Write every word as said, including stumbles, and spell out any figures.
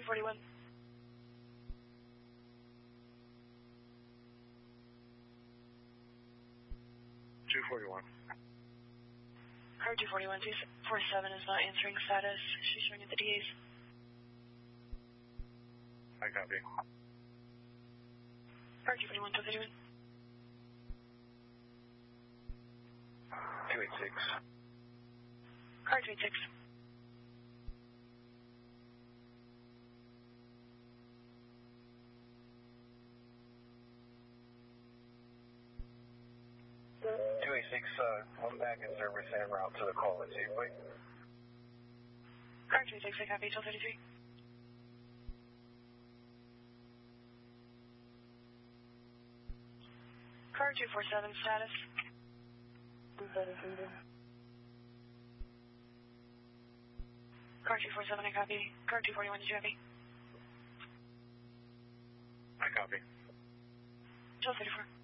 two forty-one. two forty-one. Car two forty-one, two forty-seven is not answering status. She's showing at the D As. I copy. Car two forty-one, two thirty-one. two eighty-six. Car two eighty-six. two eighty-six, uh, I'm back in service en route to the call at Safeway. Car two eighty-six, I copy, twelve thirty-three. Car two forty-seven, status. Car two forty-seven, I copy. Car two forty-one, did you copy? I copy. twelve thirty-four.